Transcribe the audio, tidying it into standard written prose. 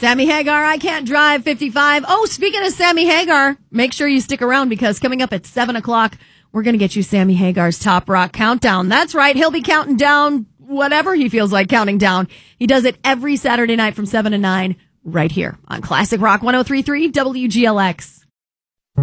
Sammy Hagar, I Can't Drive, 55. Oh, speaking of Sammy Hagar, make sure you stick around because coming up at 7 o'clock, we're going to get you Sammy Hagar's Top Rock Countdown. That's right. He'll be counting down whatever he feels like counting down. He does it every Saturday night from 7 to 9 right here on Classic Rock 103.3 WGLX.